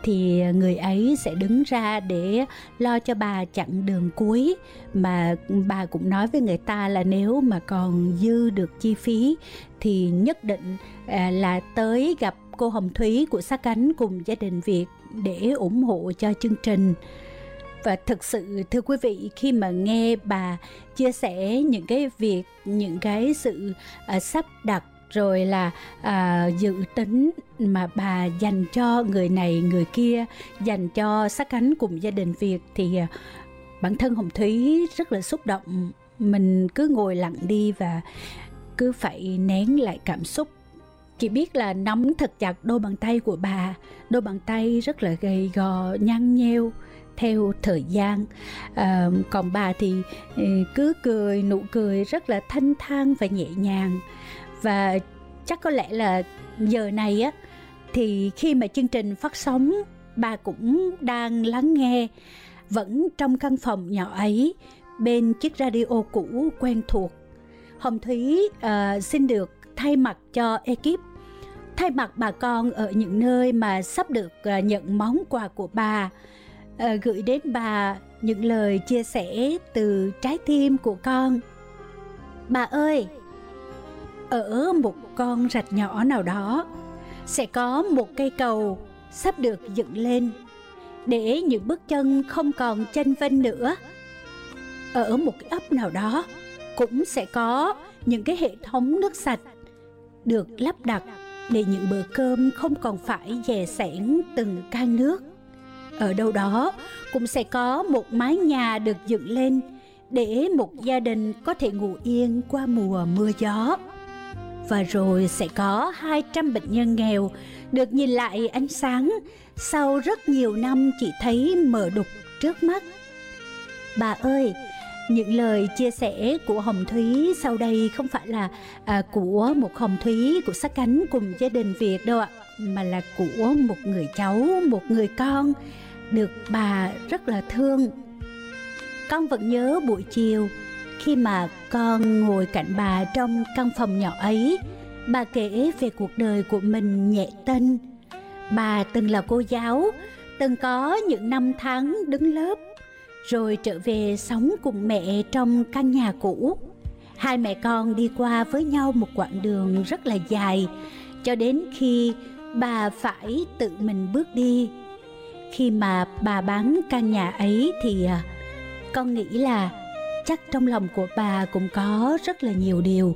thì người ấy sẽ đứng ra để lo cho bà chặng đường cuối. Mà bà cũng nói với người ta là nếu mà còn dư được chi phí thì nhất định là tới gặp cô Hồng Thúy của Sát Cánh cùng gia đình Việt để ủng hộ cho chương trình. Và thực sự thưa quý vị, khi mà nghe bà chia sẻ những cái việc, những cái sự sắp đặt rồi là dự tính mà bà dành cho người này người kia, dành cho Sát Cánh cùng gia đình Việt, thì bản thân Hồng Thúy rất là xúc động. Mình cứ ngồi lặng đi và cứ phải nén lại cảm xúc. Chỉ biết là nắm thật chặt đôi bàn tay của bà, đôi bàn tay rất là gầy gò, nhăn nheo theo thời gian. Còn bà thì cứ cười, nụ cười rất là thanh thản và nhẹ nhàng. Và chắc có lẽ là giờ này á, thì khi mà chương trình phát sóng, bà cũng đang lắng nghe, vẫn trong căn phòng nhỏ ấy, bên chiếc radio cũ quen thuộc. Hồng Thúy xin được thay mặt cho ekip, thay mặt bà con ở những nơi mà sắp được nhận món quà của bà, gửi đến bà những lời chia sẻ từ trái tim của con. Bà ơi, ở một con rạch nhỏ nào đó sẽ có một cây cầu sắp được dựng lên để những bước chân không còn chênh vênh nữa. Ở một cái ấp nào đó cũng sẽ có những cái hệ thống nước sạch được lắp đặt để những bữa cơm không còn phải dè sẻn từng can nước. Ở đâu đó cũng sẽ có một mái nhà được dựng lên để một gia đình có thể ngủ yên qua mùa mưa gió. Và rồi sẽ có 200 bệnh nhân nghèo được nhìn lại ánh sáng sau rất nhiều năm chỉ thấy mờ đục trước mắt. Bà ơi, những lời chia sẻ của Hồng Thúy sau đây không phải là của một Hồng Thúy của Sát Cánh cùng gia đình Việt đâu ạ, mà là của một người cháu, một người con được bà rất là thương. Con vẫn nhớ buổi chiều khi mà con ngồi cạnh bà trong căn phòng nhỏ ấy, bà kể về cuộc đời của mình nhẹ tênh. Bà từng là cô giáo, từng có những năm tháng đứng lớp, rồi trở về sống cùng mẹ trong căn nhà cũ. Hai mẹ con đi qua với nhau một quãng đường rất là dài, cho đến khi bà phải tự mình bước đi. Khi mà bà bán căn nhà ấy thì con nghĩ là chắc trong lòng của bà cũng có rất là nhiều điều.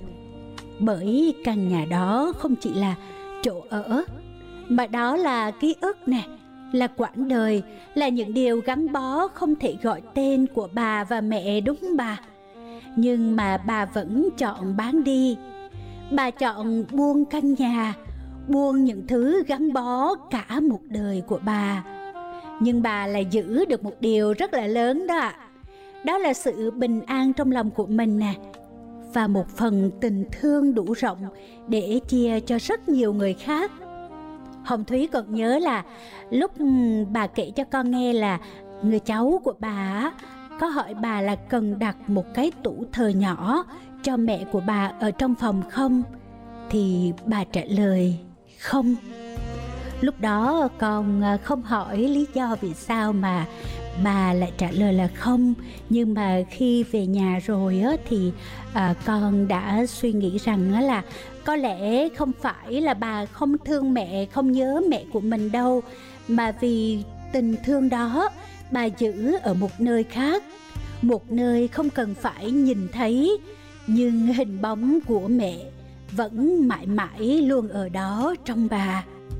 Bởi căn nhà đó không chỉ là chỗ ở, mà đó là ký ức nè, là quãng đời, là những điều gắn bó không thể gọi tên của bà và mẹ, đúng không bà? Nhưng mà bà vẫn chọn bán đi. Bà chọn buông căn nhà, buông những thứ gắn bó cả một đời của bà. Nhưng bà lại giữ được một điều rất là lớn đó ạ. Đó là sự bình an trong lòng của mình nè, và một phần tình thương đủ rộng để chia cho rất nhiều người khác. Hồng Thúy còn nhớ là lúc bà kể cho con nghe là người cháu của bà có hỏi bà là cần đặt một cái tủ thờ nhỏ cho mẹ của bà ở trong phòng không, thì bà trả lời không. Lúc đó con không hỏi lý do vì sao mà bà lại trả lời là không. Nhưng mà khi về nhà rồi thì con đã suy nghĩ rằng là có lẽ không phải là bà không thương mẹ, không nhớ mẹ của mình đâu, mà vì tình thương đó bà giữ ở một nơi khác, một nơi không cần phải nhìn thấy, nhưng hình bóng của mẹ vẫn mãi mãi luôn ở đó trong bà.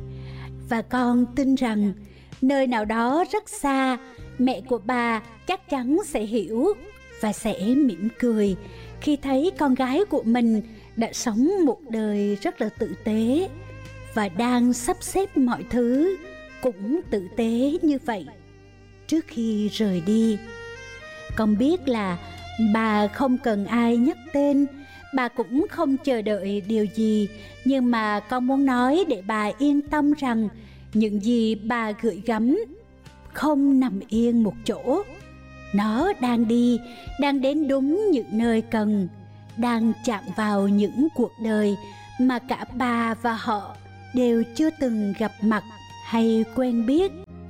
Và con tin rằng nơi nào đó rất xa, mẹ của bà chắc chắn sẽ hiểu và sẽ mỉm cười khi thấy con gái của mình đã sống một đời rất là tử tế và đang sắp xếp mọi thứ cũng tử tế như vậy trước khi rời đi. Con biết là bà không cần ai nhắc tên, bà cũng không chờ đợi điều gì, nhưng mà con muốn nói để bà yên tâm rằng những gì bà gửi gắm không nằm yên một chỗ. Nó đang đi, đang đến đúng những nơi cần, đang chạm vào những cuộc đời mà cả bà và họ đều chưa từng gặp mặt hay quen biết.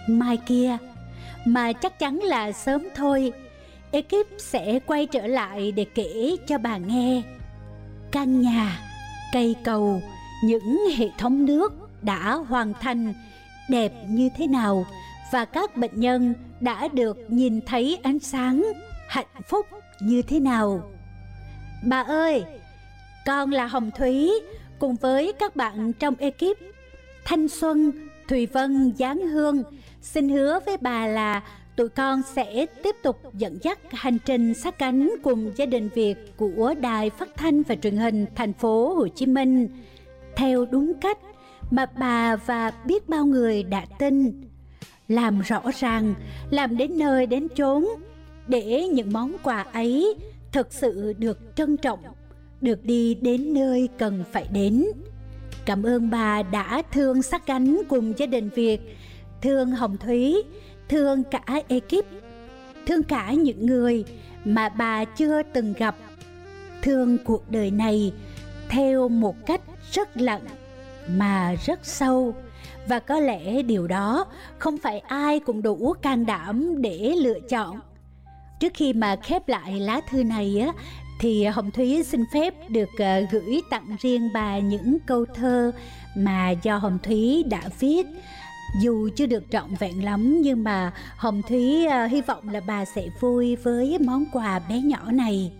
mai kia, mà chắc chắn là sớm thôi, ekip sẽ quay trở lại để kể cho bà nghe. Căn nhà, cây cầu, những hệ thống nước đã hoàn thành đẹp như thế nào, và các bệnh nhân đã được nhìn thấy ánh sáng hạnh phúc như thế nào. Bà ơi, con là Hồng Thúy, cùng với các bạn trong ekip Thanh Xuân, Thùy Vân, Giáng Hương xin hứa với bà là tụi con sẽ tiếp tục dẫn dắt hành trình sát cánh cùng gia đình Việt của Đài Phát thanh và Truyền hình Thành phố Hồ Chí Minh theo đúng cách mà bà và biết bao người đã tin. Làm rõ ràng, làm đến nơi đến chốn, để những món quà ấy thực sự được trân trọng, được đi đến nơi cần phải đến. Cảm ơn bà đã thương sát cánh cùng gia đình Việt, thương Hồng Thúy, thương cả ekip, thương cả những người mà bà chưa từng gặp, thương cuộc đời này theo một cách rất lặng mà rất sâu. Và có lẽ điều đó không phải ai cũng đủ can đảm để lựa chọn. Trước khi mà khép lại lá thư này á, thì Hồng Thúy xin phép được gửi tặng riêng bà những câu thơ mà do Hồng Thúy đã viết. Dù chưa được trọn vẹn lắm, nhưng mà Hồng Thúy hy vọng là bà sẽ vui với món quà bé nhỏ này.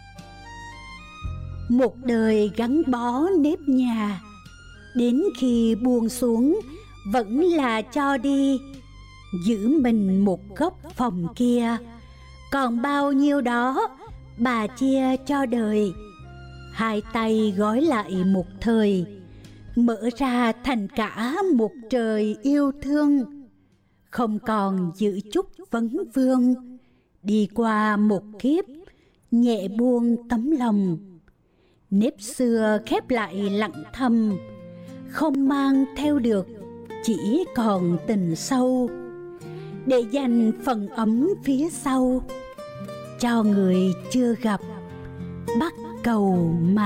Một đời gắn bó nếp nhà, đến khi buông xuống vẫn là cho đi. Giữ mình một góc phòng kia, còn bao nhiêu đó bà chia cho đời. Hai tay gói lại một thời, mở ra thành cả một trời yêu thương. Không còn giữ chút vấn vương, đi qua một kiếp nhẹ buông tấm lòng. Nếp xưa khép lại lặng thầm, không mang theo được chỉ còn tình sâu, để dành phần ấm phía sau cho người chưa gặp, bắt cầu mà